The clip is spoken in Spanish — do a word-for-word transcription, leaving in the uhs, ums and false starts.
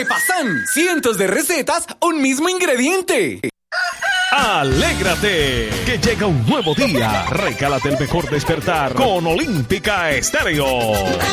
Arepasan, cientos de recetas, un mismo ingrediente. ¡Alégrate! Que llega un nuevo día. Regálate el mejor despertar con Olímpica Estéreo.